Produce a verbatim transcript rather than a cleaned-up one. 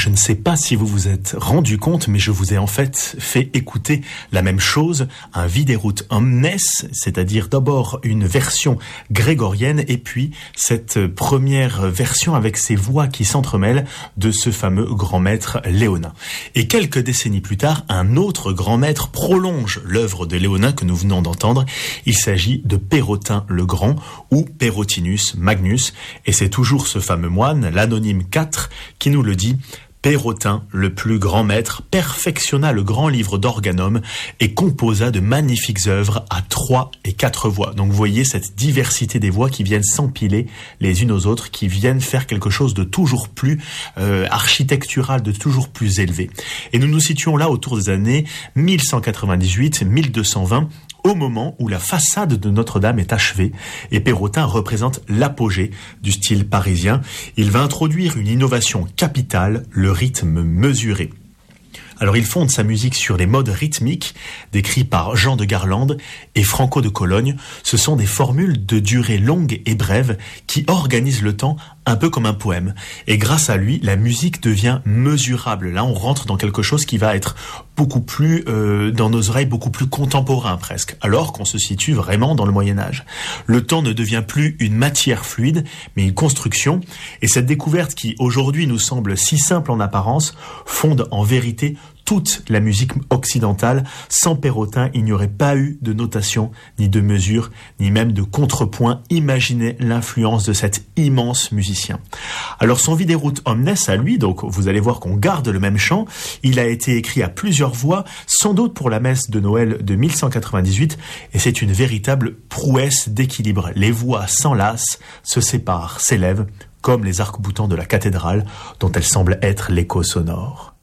Je ne sais pas si vous vous êtes rendu compte, mais je vous ai en fait fait écouter la même chose, un Viderunt Omnes, c'est-à-dire d'abord une version grégorienne et puis cette première version avec ces voix qui s'entremêlent de ce fameux grand maître léonin. Et quelques décennies plus tard, un autre grand maître prolonge l'œuvre de Léonin que nous venons d'entendre. Il s'agit de Pérotin le Grand ou Perotinus Magnus, et c'est toujours ce fameux moine, l'anonyme quatre, qui nous le dit. Pérotin, le plus grand maître, perfectionna le grand livre d'Organum et composa de magnifiques œuvres à trois et quatre voix. Donc vous voyez cette diversité des voix qui viennent s'empiler les unes aux autres, qui viennent faire quelque chose de toujours plus euh, architectural, de toujours plus élevé. Et nous nous situons là autour des années mille cent quatre-vingt-dix-huit à mille deux cent vingt, au moment où la façade de Notre-Dame est achevée, et Pérotin représente l'apogée du style parisien. Il va introduire une innovation capitale, le rythme mesuré. Alors il fonde sa musique sur les modes rythmiques décrits par Jean de Garlande et Franco de Cologne. Ce sont des formules de durée longue et brève qui organisent le temps un peu comme un poème. Et grâce à lui, la musique devient mesurable. Là, on rentre dans quelque chose qui va être beaucoup plus, euh, dans nos oreilles, beaucoup plus contemporain presque, alors qu'on se situe vraiment dans le Moyen-Âge. Le temps ne devient plus une matière fluide, mais une construction. Et cette découverte qui, aujourd'hui, nous semble si simple en apparence, fonde en vérité toute la musique occidentale. Sans Pérotin, il n'y aurait pas eu de notation, ni de mesure, ni même de contrepoint. Imaginez l'influence de cet immense musicien. Alors son Viderunt Omnes à lui, donc vous allez voir qu'on garde le même chant, il a été écrit à plusieurs voix, sans doute pour la messe de Noël de mille cent quatre-vingt-dix-huit, et c'est une véritable prouesse d'équilibre. Les voix s'enlacent, se séparent, s'élèvent, comme les arcs-boutants de la cathédrale, dont elle semble être l'écho sonore.